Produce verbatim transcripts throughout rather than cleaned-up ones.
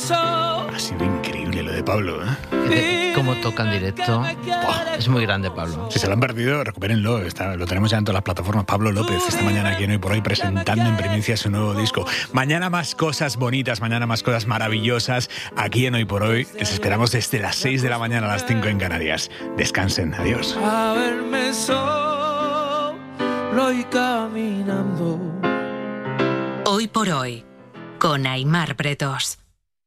Ha sido increíble lo de Pablo, ¿eh? Cómo toca en directo. Buah, es muy grande, Pablo. Si se lo han perdido, recupérenlo. Está, lo tenemos ya en todas las plataformas. Pablo López, esta mañana aquí en Hoy por Hoy, presentando en primicia su nuevo disco. Mañana más cosas bonitas, mañana más cosas maravillosas aquí en Hoy por Hoy. Les esperamos desde las seis de la mañana a las cinco en Canarias. Descansen. Adiós. A verme solo y caminando. Hoy por Hoy, con Aimar Bretos.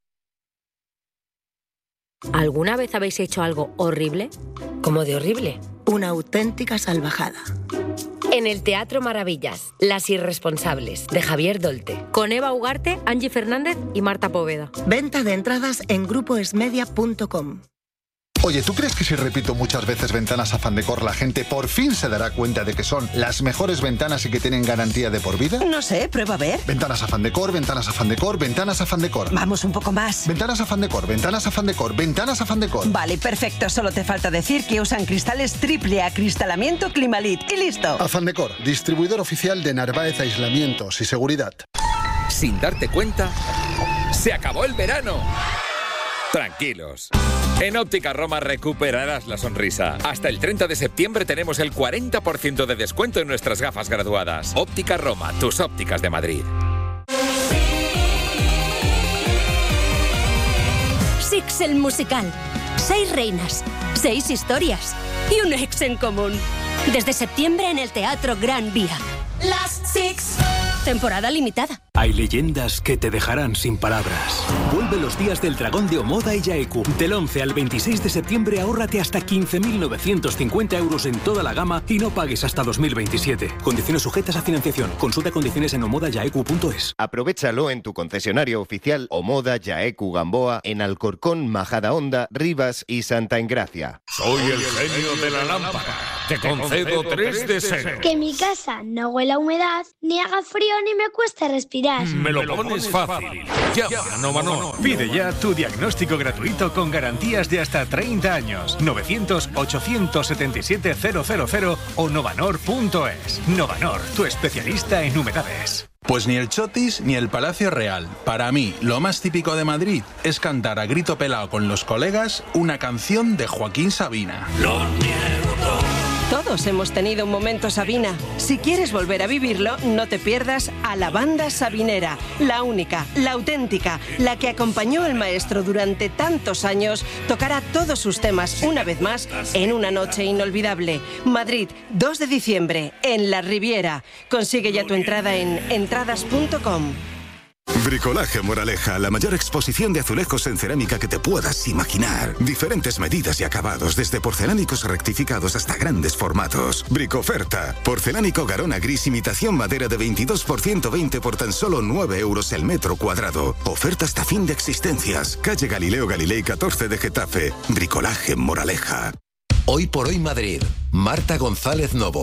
¿Alguna vez habéis hecho algo horrible? ¿Cómo de horrible? Una auténtica salvajada. En el Teatro Maravillas, Las Irresponsables, de Javier Dolte, con Eva Ugarte, Angie Fernández y Marta Poveda. Venta de entradas en grupo esmedia punto com. Oye, ¿tú crees que si repito muchas veces Ventanas Afán Decor, la gente por fin se dará cuenta de que son las mejores ventanas y que tienen garantía de por vida? No sé, prueba a ver. Ventanas Afán Decor, Ventanas Afán Decor, Ventanas Afán Decor. Vamos un poco más. Ventanas Afán Decor, Ventanas Afán Decor, Ventanas Afán Decor. Vale, perfecto. Solo te falta decir que usan cristales triple acristalamiento Climalit y listo. Afán Decor, distribuidor oficial de Narváez Aislamientos y Seguridad. Sin darte cuenta, se acabó el verano. Tranquilos. En Óptica Roma recuperarás la sonrisa. Hasta el treinta de septiembre tenemos el cuarenta por ciento de descuento en nuestras gafas graduadas. Óptica Roma, tus ópticas de Madrid. Six el musical. Seis reinas, seis historias y un ex en común. Desde septiembre en el Teatro Gran Vía. Las Six. Temporada limitada. Hay leyendas que te dejarán sin palabras. Vuelve los días del dragón de Omoda y Yaeku. Del once al veintiséis de septiembre ahórrate hasta quince mil novecientos cincuenta euros en toda la gama y no pagues hasta dos mil veintisiete. Condiciones sujetas a financiación. Consulta condiciones en omoda yaeku punto es. Aprovechalo en tu concesionario oficial Omoda Yaeku Gamboa en Alcorcón, Majadahonda, Rivas y Santa Engracia. Soy el genio de la lámpara. Te concedo tres deseos. Que mi casa no huela a humedad, ni haga frío ni me cueste respirar. Me lo pones fácil. Llama a Novanor. Pide ya tu diagnóstico gratuito con garantías de hasta treinta años. novecientos ochocientos setenta y siete cero cero cero o novanor punto es. Novanor, tu especialista en humedades. Pues ni el Chotis ni el Palacio Real. Para mí, lo más típico de Madrid es cantar a grito pelado con los colegas una canción de Joaquín Sabina. Lo niego todo. Todos hemos tenido un momento Sabina. Si quieres volver a vivirlo, no te pierdas a la banda sabinera, la única, la auténtica, la que acompañó al maestro durante tantos años, tocará todos sus temas una vez más en una noche inolvidable. Madrid, dos de diciembre, en La Riviera. Consigue ya tu entrada en entradas punto com. Bricolaje Moraleja, la mayor exposición de azulejos en cerámica que te puedas imaginar. Diferentes medidas y acabados, desde porcelánicos rectificados hasta grandes formatos. Bricoferta, porcelánico Garona gris imitación madera de veintidós por ciento veinte por tan solo nueve euros el metro cuadrado. Oferta hasta fin de existencias. Calle Galileo Galilei catorce de Getafe. Bricolaje Moraleja. Hoy por Hoy Madrid. Marta González Novo.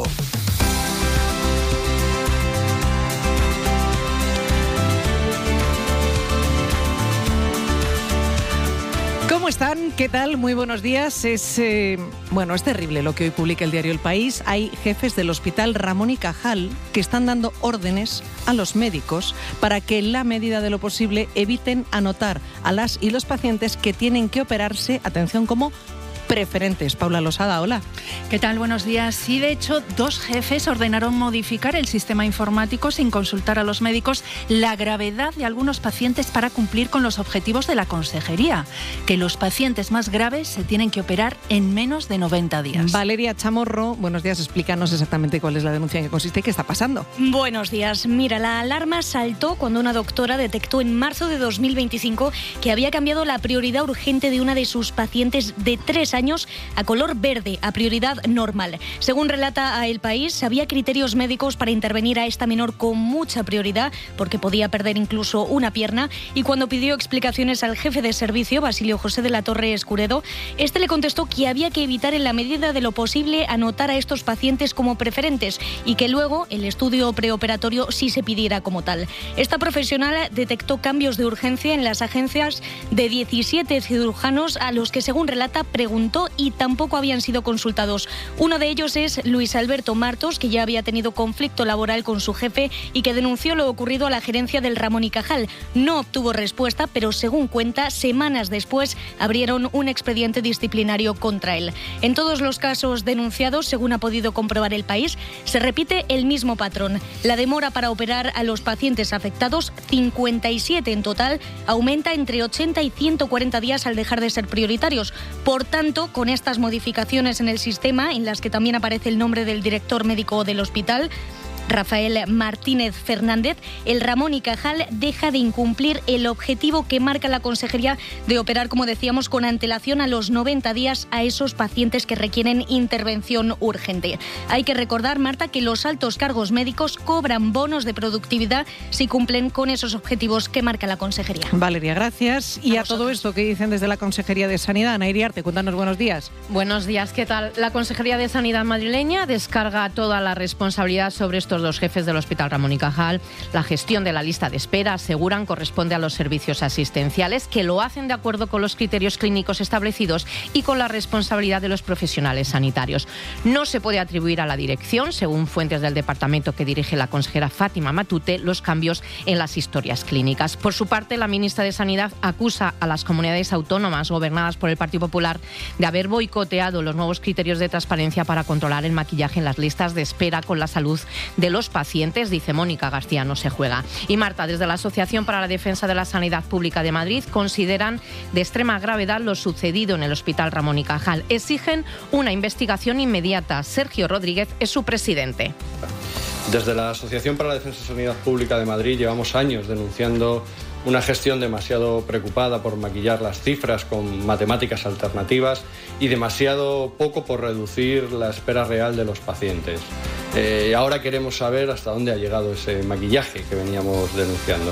¿Cómo están? ¿Qué tal? Muy buenos días. Es eh, bueno, es terrible lo que hoy publica el diario El País. Hay jefes del Hospital Ramón y Cajal que están dando órdenes a los médicos para que en la medida de lo posible eviten anotar a las y los pacientes que tienen que operarse, atención, como preferentes. Paula Losada, hola. ¿Qué tal? Buenos días. Sí, de hecho, dos jefes ordenaron modificar el sistema informático sin consultar a los médicos la gravedad de algunos pacientes para cumplir con los objetivos de la consejería, que los pacientes más graves se tienen que operar en menos de noventa días. Valeria Chamorro, buenos días. Explícanos exactamente cuál es la denuncia, en qué consiste y qué está pasando. Buenos días. Mira, la alarma saltó cuando una doctora detectó en marzo de dos mil veinticinco que había cambiado la prioridad urgente de una de sus pacientes de tres años a color verde, a prioridad normal. Según relata a El País, había criterios médicos para intervenir a esta menor con mucha prioridad porque podía perder incluso una pierna, y cuando pidió explicaciones al jefe de servicio, Basilio José de la Torre Escuredo, este le contestó que había que evitar en la medida de lo posible anotar a estos pacientes como preferentes y que luego el estudio preoperatorio sí se pidiera como tal. Esta profesional detectó cambios de urgencia en las agencias de diecisiete cirujanos a los que, según relata, preguntaron preguntó y tampoco habían sido consultados. Uno de ellos es Luis Alberto Martos, que ya había tenido conflicto laboral con su jefe y que denunció lo ocurrido a la gerencia del Ramón y Cajal. No obtuvo respuesta, pero según cuenta, semanas después abrieron un expediente disciplinario contra él. En todos los casos denunciados, según ha podido comprobar El País, se repite el mismo patrón. La demora para operar a los pacientes afectados, cincuenta y siete en total, aumenta entre ochenta y ciento cuarenta días al dejar de ser prioritarios. Por tanto, con estas modificaciones en el sistema, en las que también aparece el nombre del director médico del hospital, Rafael Martínez Fernández, el Ramón y Cajal deja de incumplir el objetivo que marca la Consejería de operar, como decíamos, con antelación a los noventa días a esos pacientes que requieren intervención urgente. Hay que recordar, Marta, que los altos cargos médicos cobran bonos de productividad si cumplen con esos objetivos que marca la Consejería. Valeria, gracias. Y a, a todo esto, ¿qué dicen desde la Consejería de Sanidad? Ana Iriarte, cuéntanos, buenos días. Buenos días, ¿qué tal? La Consejería de Sanidad madrileña descarga toda la responsabilidad sobre estos dos jefes del Hospital Ramón y Cajal. La gestión de la lista de espera, aseguran, corresponde a los servicios asistenciales, que lo hacen de acuerdo con los criterios clínicos establecidos y con la responsabilidad de los profesionales sanitarios. No se puede atribuir a la dirección, según fuentes del departamento que dirige la consejera Fátima Matute, los cambios en las historias clínicas. Por su parte, la ministra de Sanidad acusa a las comunidades autónomas gobernadas por el Partido Popular de haber boicoteado los nuevos criterios de transparencia para controlar el maquillaje en las listas de espera con la salud de los pacientes. Dice Mónica García, no se juega. Y Marta, desde la Asociación para la Defensa de la Sanidad Pública de Madrid, consideran de extrema gravedad lo sucedido en el Hospital Ramón y Cajal. Exigen una investigación inmediata. Sergio Rodríguez es su presidente. Desde la Asociación para la Defensa de la Sanidad Pública de Madrid llevamos años denunciando una gestión demasiado preocupada por maquillar las cifras con matemáticas alternativas y demasiado poco por reducir la espera real de los pacientes. Eh, ahora queremos saber hasta dónde ha llegado ese maquillaje que veníamos denunciando.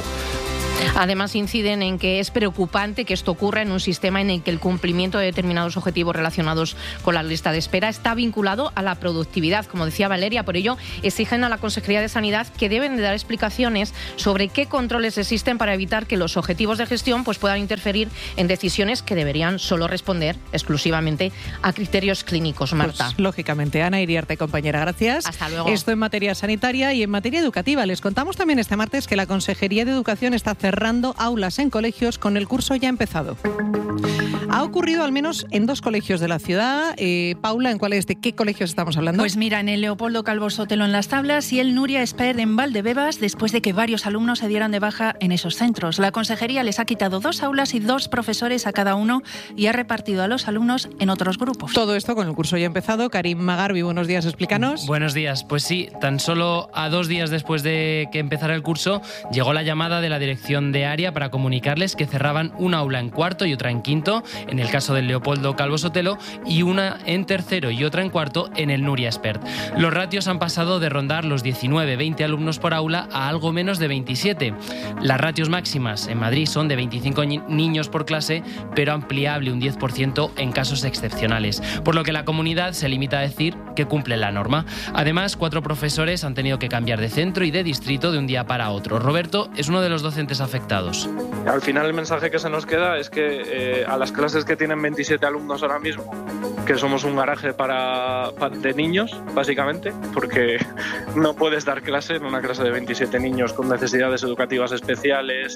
Además, inciden en que es preocupante que esto ocurra en un sistema en el que el cumplimiento de determinados objetivos relacionados con la lista de espera está vinculado a la productividad, como decía Valeria. Por ello, exigen a la Consejería de Sanidad que deben de dar explicaciones sobre qué controles existen para evitar que los objetivos de gestión pues, puedan interferir en decisiones que deberían solo responder exclusivamente a criterios clínicos. Marta. Pues, lógicamente. Ana Iriarte, compañera, gracias. Hasta luego. Esto en materia sanitaria y en materia educativa. Les contamos también este martes que la Consejería de Educación está cerrando aulas en colegios con el curso ya empezado. Ha ocurrido al menos en dos colegios de la ciudad. Eh, Paula, ¿en cuáles, de qué colegios estamos hablando? Pues mira, en el Leopoldo Calvo Sotelo en Las Tablas y el Nuria Espert en Valdebebas, después de que varios alumnos se dieran de baja en esos centros. La Consejería les ha quitado dos aulas y dos profesores a cada uno y ha repartido a los alumnos en otros grupos. Todo esto con el curso ya empezado. Karim Magarbi, buenos días, explícanos. Buenos días. Pues sí, tan solo a dos días después de que empezara el curso, llegó la llamada de la dirección de área para comunicarles que cerraban una aula en cuarto y otra en quinto, en el caso del Leopoldo Calvo Sotelo, y una en tercero y otra en cuarto en el Nuria Espert. Los ratios han pasado de rondar los diecinueve veinte alumnos por aula a algo menos de veintisiete. Las ratios máximas en Madrid son de veinticinco ni- niños por clase, pero ampliable un diez por ciento en casos excepcionales, por lo que la comunidad se limita a decir que cumple la norma. Además, cuatro profesores han tenido que cambiar de centro y de distrito de un día para otro. Roberto es uno de los docentes afectados. Al final el mensaje que se nos queda es que eh, a las clases que tienen veintisiete alumnos ahora mismo, que somos un garaje para, para de niños, básicamente, porque no puedes dar clase en una clase de veintisiete niños con necesidades educativas especiales.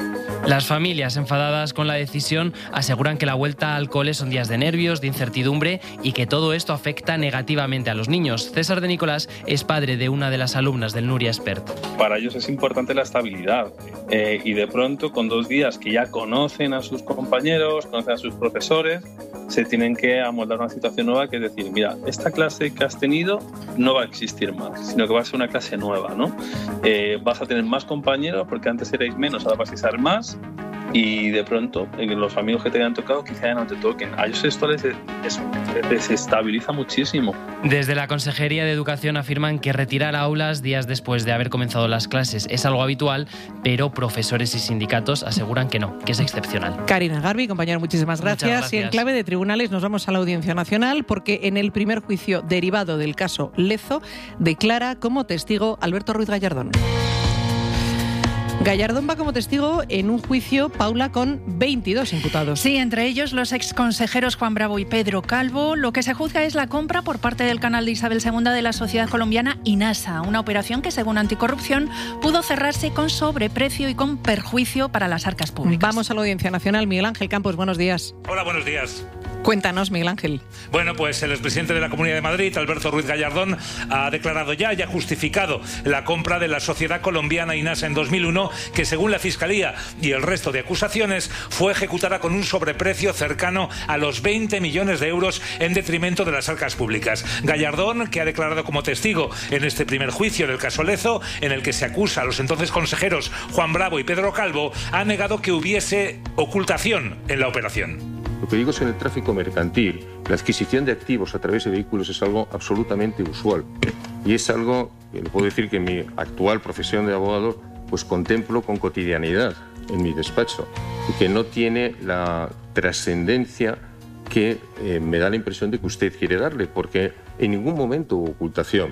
Las familias enfadadas con la decisión aseguran que la vuelta al cole son días de nervios, de incertidumbre y que todo esto afecta negativamente a los niños. César de Nicolás es padre de una de las alumnas del Nuria Espert. Para ellos es importante la estabilidad eh, y de pronto con dos días que ya conocen a sus compañeros, conocen a sus profesores, se tienen que amoldar una situación nueva, que es decir, mira, esta clase que has tenido no va a existir más, sino que va a ser una clase nueva, ¿no? Eh, vas a tener más compañeros porque antes erais menos, ahora vas a ser más. Y de pronto eh, los amigos que te hayan tocado quizá ya no te toquen. A ellos esto les, les desestabiliza muchísimo. Desde la Consejería de Educación afirman que retirar aulas días después de haber comenzado las clases es algo habitual, pero profesores y sindicatos aseguran que no, que es excepcional. Karina Garbi, compañero, muchísimas gracias. gracias. Y en clave de tribunales nos vamos a la Audiencia Nacional porque en el primer juicio derivado del caso Lezo declara como testigo Alberto Ruiz Gallardón. Gallardón va como testigo en un juicio, Paula, con veintidós imputados. Sí, entre ellos los exconsejeros Juan Bravo y Pedro Calvo. Lo que se juzga es la compra por parte del canal de Isabel segunda de la sociedad colombiana Inasa, una operación que, según Anticorrupción, pudo cerrarse con sobreprecio y con perjuicio para las arcas públicas. Vamos a la Audiencia Nacional. Miguel Ángel Campos, buenos días. Hola, buenos días. Cuéntanos, Miguel Ángel. Bueno, pues el expresidente de la Comunidad de Madrid, Alberto Ruiz Gallardón, ha declarado ya y ha justificado la compra de la sociedad colombiana Inasa en dos mil uno, que según la Fiscalía y el resto de acusaciones fue ejecutada con un sobreprecio cercano a los veinte millones de euros en detrimento de las arcas públicas. Gallardón, que ha declarado como testigo en este primer juicio del caso Lezo, en el que se acusa a los entonces consejeros Juan Bravo y Pedro Calvo, ha negado que hubiese ocultación en la operación. Lo que digo es que en el tráfico mercantil, la adquisición de activos a través de vehículos es algo absolutamente usual. Y es algo que le puedo decir que en mi actual profesión de abogado pues contemplo con cotidianidad en mi despacho y que no tiene la trascendencia que eh, me da la impresión de que usted quiere darle, porque en ningún momento hubo ocultación.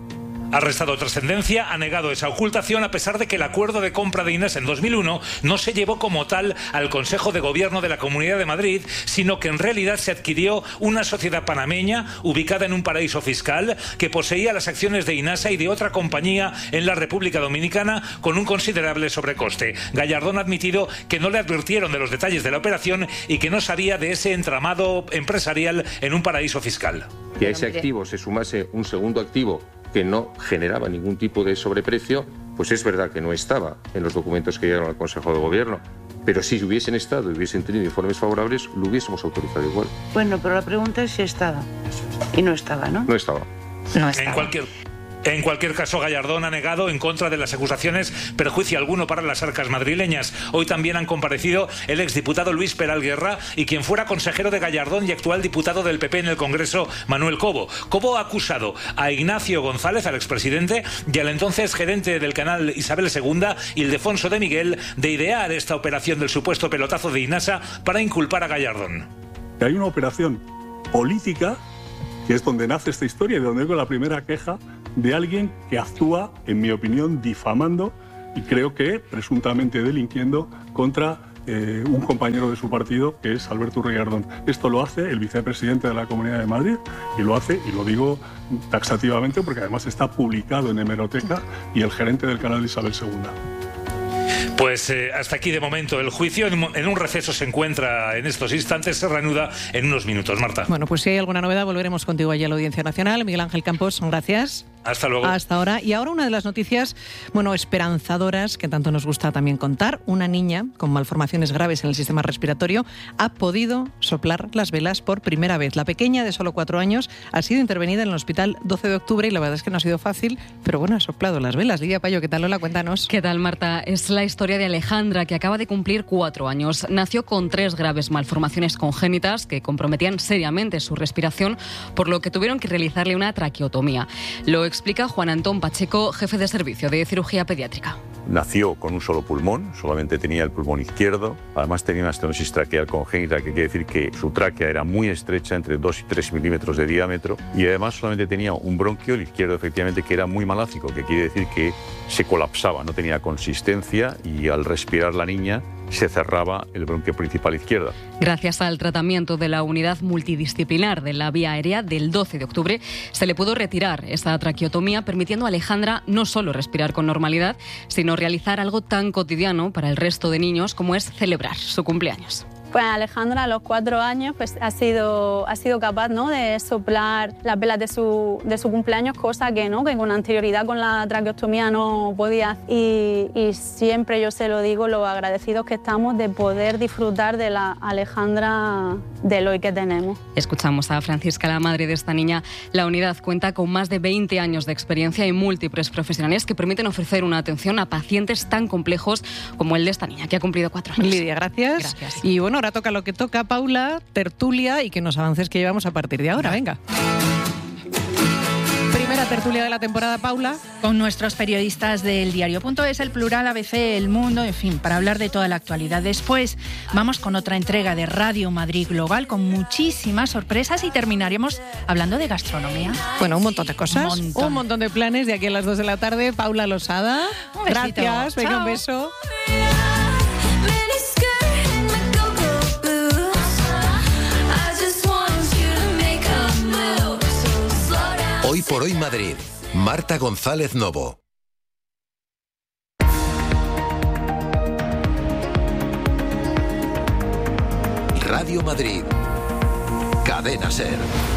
Ha restado trascendencia, ha negado esa ocultación, a pesar de que el acuerdo de compra de Inasa en dos mil uno no se llevó como tal al Consejo de Gobierno de la Comunidad de Madrid, sino que en realidad se adquirió una sociedad panameña ubicada en un paraíso fiscal que poseía las acciones de Inasa y de otra compañía en la República Dominicana con un considerable sobrecoste. Gallardón ha admitido que no le advirtieron de los detalles de la operación y que no sabía de ese entramado empresarial en un paraíso fiscal. Que a ese activo se sumase un segundo activo que no generaba ningún tipo de sobreprecio, pues es verdad que no estaba en los documentos que llegaron al Consejo de Gobierno. Pero si hubiesen estado y hubiesen tenido informes favorables, lo hubiésemos autorizado igual. Bueno, pero la pregunta es si estaba. Y no estaba, ¿no? No estaba. No estaba. En cualquier... En cualquier caso, Gallardón ha negado en contra de las acusaciones perjuicio alguno para las arcas madrileñas. Hoy también han comparecido el exdiputado Luis Peral Guerra y quien fuera consejero de Gallardón y actual diputado del P P en el Congreso, Manuel Cobo. Cobo ha acusado a Ignacio González, al expresidente, y al entonces gerente del canal Isabel segunda, Ildefonso de Miguel, de idear esta operación del supuesto pelotazo de Inasa para inculpar a Gallardón. Hay una operación política, que es donde nace esta historia y donde vengo la primera queja de alguien que actúa, en mi opinión, difamando y creo que presuntamente delinquiendo contra eh, un compañero de su partido, que es Alberto Gallardón. Esto lo hace el vicepresidente de la Comunidad de Madrid y lo hace, y lo digo taxativamente porque además está publicado en hemeroteca, y el gerente del canal de Isabel segunda. Pues eh, hasta aquí de momento el juicio. En un, en un receso se encuentra en estos instantes, se reanuda en unos minutos. Marta. Bueno, pues si hay alguna novedad volveremos contigo allí a la Audiencia Nacional. Miguel Ángel Campos, gracias. Hasta luego. Hasta ahora. Y ahora una de las noticias, bueno, esperanzadoras, que tanto nos gusta también contar. Una niña con malformaciones graves en el sistema respiratorio ha podido soplar las velas por primera vez. La pequeña, de solo cuatro años, ha sido intervenida en el hospital doce de octubre y la verdad es que no ha sido fácil, pero bueno, ha soplado las velas. Lidia Payo, ¿qué tal? Hola, cuéntanos. ¿Qué tal, Marta? Es la historia de Alejandra, que acaba de cumplir cuatro años. Nació con tres graves malformaciones congénitas que comprometían seriamente su respiración, por lo que tuvieron que realizarle una traqueotomía. Lo explica Juan Antón Pacheco, jefe de servicio de cirugía pediátrica. Nació con un solo pulmón, solamente tenía el pulmón izquierdo. Además tenía una estenosis traqueal congénita, que quiere decir que su tráquea era muy estrecha, entre dos y tres milímetros de diámetro. Y además solamente tenía un bronquio, el izquierdo efectivamente, que era muy malácico, que quiere decir que se colapsaba, no tenía consistencia, y al respirar la niña se cerraba el bronquio principal izquierda. Gracias al tratamiento de la unidad multidisciplinar de la vía aérea del doce de octubre, se le pudo retirar esa traqueotomía, permitiendo a Alejandra no solo respirar con normalidad, sino realizar algo tan cotidiano para el resto de niños como es celebrar su cumpleaños. Pues Alejandra, a los cuatro años, pues ha sido, ha sido capaz, ¿no?, de soplar las velas de su, de su cumpleaños, cosa que, ¿no?, que con anterioridad con la traqueostomía no podía. Y, y siempre yo se lo digo, lo agradecidos que estamos de poder disfrutar de la Alejandra del hoy que tenemos. Escuchamos a Francisca, la madre de esta niña. La unidad cuenta con más de veinte años de experiencia y múltiples profesionales que permiten ofrecer una atención a pacientes tan complejos como el de esta niña, que ha cumplido cuatro años. Lidia, gracias. Gracias. Y bueno, ahora toca lo que toca, Paula, tertulia, y que nos avances que llevamos a partir de ahora. Venga. Primera tertulia de la temporada, Paula. Con nuestros periodistas del diario.es, El Plural, A B C, El Mundo, en fin, para hablar de toda la actualidad. Después vamos con otra entrega de Radio Madrid Global con muchísimas sorpresas y terminaremos hablando de gastronomía. Bueno, un montón de cosas, un montón, un montón de planes de aquí a las dos de la tarde. Paula Losada, un besito. Gracias, venga, Chao. un beso. Hoy por hoy Madrid. Marta González Novo. Radio Madrid. Cadena Ser.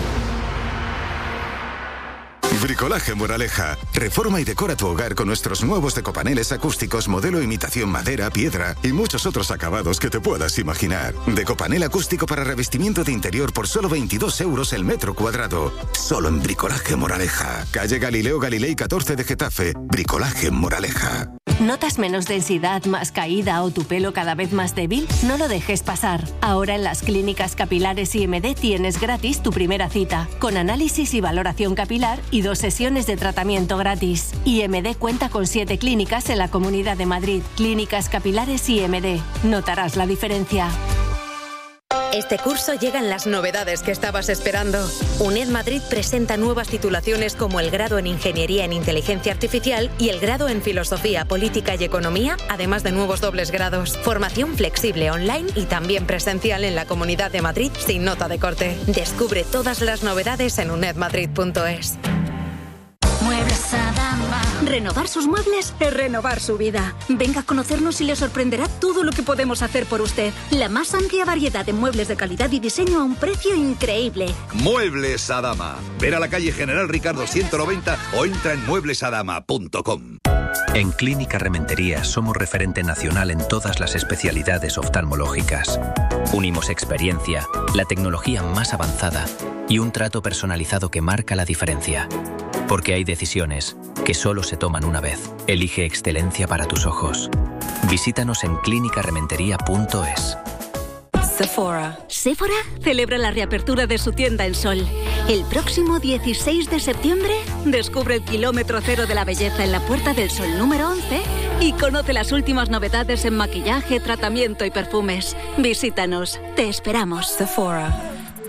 Bricolaje Moraleja. Reforma y decora tu hogar con nuestros nuevos decopaneles acústicos modelo imitación madera, piedra y muchos otros acabados que te puedas imaginar. Decopanel acústico para revestimiento de interior por solo veintidós euros el metro cuadrado. Solo en Bricolaje Moraleja. Calle Galileo Galilei catorce de Getafe. Bricolaje Moraleja. ¿Notas menos densidad, más caída o tu pelo cada vez más débil? No lo dejes pasar. Ahora en las clínicas capilares I M D tienes gratis tu primera cita, con análisis y valoración capilar y dos sesiones de tratamiento gratis. I M D cuenta con siete clínicas en la Comunidad de Madrid. Clínicas capilares I M D. Notarás la diferencia. Este curso llegan las novedades que estabas esperando. UNED Madrid presenta nuevas titulaciones como el grado en Ingeniería en Inteligencia Artificial y el grado en Filosofía, Política y Economía, además de nuevos dobles grados. Formación flexible online y también presencial en la Comunidad de Madrid sin nota de corte. Descubre todas las novedades en uned madrid punto es. Muebles Adama. Renovar sus muebles es renovar su vida. Venga a conocernos y le sorprenderá todo lo que podemos hacer por usted. La más amplia variedad de muebles de calidad y diseño a un precio increíble. Muebles Adama. Ver a la calle General Ricardo ciento noventa o entra en muebles adama punto com. En Clínica Rementería somos referente nacional en todas las especialidades oftalmológicas. Unimos experiencia, la tecnología más avanzada y un trato personalizado que marca la diferencia. Porque hay decisiones que solo se toman una vez. Elige excelencia para tus ojos. Visítanos en clínica rementería punto es. Sephora. Sephora celebra la reapertura de su tienda en Sol. El próximo dieciséis de septiembre descubre el kilómetro cero de la belleza en la Puerta del Sol número once y conoce las últimas novedades en maquillaje, tratamiento y perfumes. Visítanos. Te esperamos. Sephora.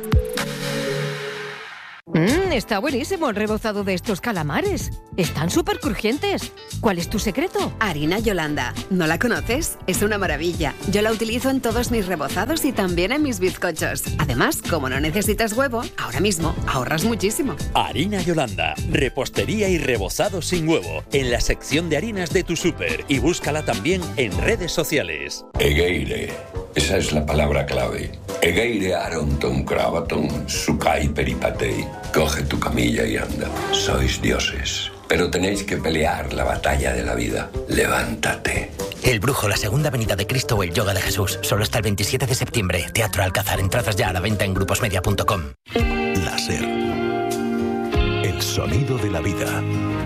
Mmm, está buenísimo el rebozado de estos calamares. Están súper crujientes. ¿Cuál es tu secreto? Harina Yolanda. ¿No la conoces? Es una maravilla. Yo la utilizo en todos mis rebozados y también en mis bizcochos. Además, como no necesitas huevo, ahora mismo ahorras muchísimo. Harina Yolanda. Repostería y rebozado sin huevo. En la sección de harinas de tu súper. Y búscala también en redes sociales. Egeire. Esa es la palabra clave. Egeire Aronton Cravaton Sukai Peripatei. Coge tu camilla y anda. Sois dioses. Pero tenéis que pelear la batalla de la vida. Levántate. El Brujo, la Segunda Venida de Cristo o el Yoga de Jesús. Solo hasta el veintisiete de septiembre. Teatro Alcázar. Entradas ya a la venta en gruposmedia punto com. La Ser. El sonido de la vida.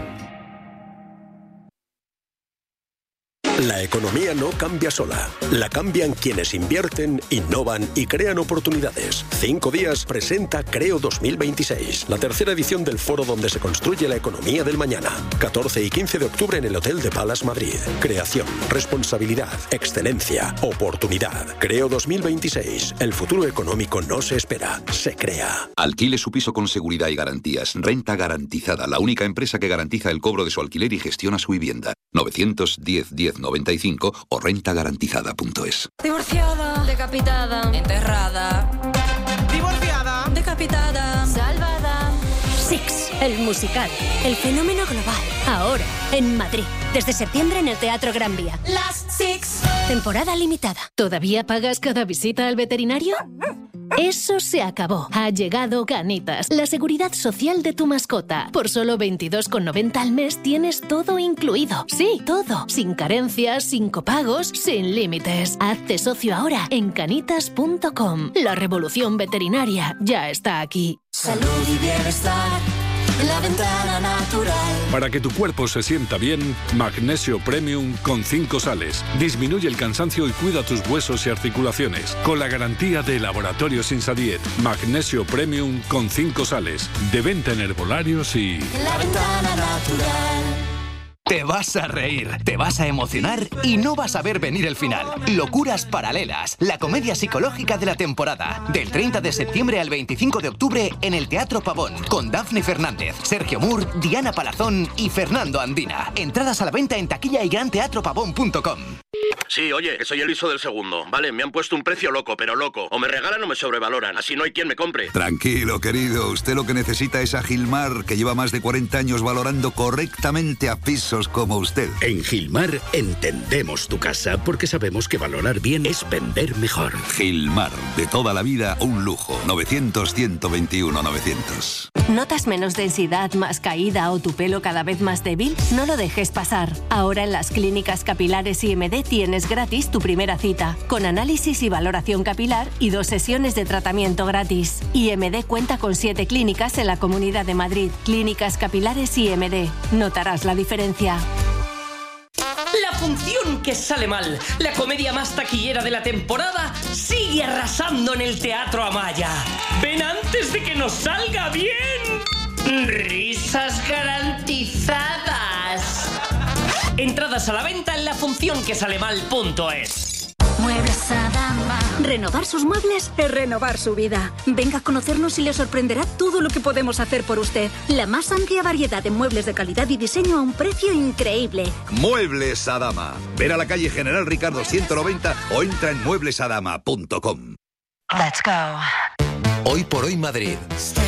La economía no cambia sola. La cambian quienes invierten, innovan y crean oportunidades. Cinco días presenta Creo dos mil veintiséis, la tercera edición del foro donde se construye la economía del mañana. catorce y quince de octubre en el Hotel de Palace Madrid. Creación, responsabilidad, excelencia, oportunidad. Creo dos mil veintiséis. El futuro económico no se espera, se crea. Alquile su piso con seguridad y garantías. Renta Garantizada, la única empresa que garantiza el cobro de su alquiler y gestiona su vivienda. novecientos diez diez noventa y cinco o renta garantizada punto es. Divorciada, decapitada, enterrada, divorciada, decapitada, salvada. Six, el musical, el fenómeno global. Ahora, en Madrid. Desde septiembre en el Teatro Gran Vía. Las Six. Temporada limitada. ¿Todavía pagas cada visita al veterinario? Eso se acabó. Ha llegado Canitas, la seguridad social de tu mascota. Por solo veintidós con noventa al mes tienes todo incluido. Sí, todo. Sin carencias, sin copagos, sin límites. Hazte socio ahora en canitas punto com. La revolución veterinaria ya está aquí. Salud y bienestar. La Ventana Natural. Para que tu cuerpo se sienta bien, Magnesio Premium con cinco sales. Disminuye el cansancio y cuida tus huesos y articulaciones. Con la garantía de Laboratorios Insadiet. Magnesio Premium con cinco sales. De venta en herbolarios y... La Ventana Natural. Te vas a reír, te vas a emocionar y no vas a ver venir el final. Locuras Paralelas, la comedia psicológica de la temporada. Del treinta de septiembre al veinticinco de octubre en el Teatro Pavón. Con Dafne Fernández, Sergio Moore, Diana Palazón y Fernando Andina. Entradas a la venta en taquilla y gran teatro pavón punto com. Sí, oye, que soy el hijo del segundo. Vale, me han puesto un precio loco, pero loco. O me regalan o me sobrevaloran. Así no hay quien me compre. Tranquilo, querido. Usted lo que necesita es a Gilmar, que lleva más de cuarenta años valorando correctamente a pisos como usted. En Gilmar entendemos tu casa porque sabemos que valorar bien es vender mejor. Gilmar, de toda la vida, un lujo. novecientos, ciento veintiuno, novecientos. ¿Notas menos densidad, más caída o tu pelo cada vez más débil? No lo dejes pasar. Ahora en las clínicas capilares I M D tienes gratis tu primera cita, con análisis y valoración capilar y dos sesiones de tratamiento gratis. I M D cuenta con siete clínicas en la Comunidad de Madrid. Clínicas capilares I M D. Notarás la diferencia. La función que sale mal, la comedia más taquillera de la temporada, sigue arrasando en el Teatro Amaya. ¡Ven antes de que nos salga bien! ¡Risas garantizadas! Entradas a la venta en la función que sale mal punto es. Muebles Adama. Renovar sus muebles es renovar su vida. Venga a conocernos y le sorprenderá todo lo que podemos hacer por usted. La más amplia variedad de muebles de calidad y diseño a un precio increíble. Muebles Adama. Ver a la calle General Ricardo ciento noventa o entra en muebles adama punto com. Let's go. Hoy por hoy Madrid.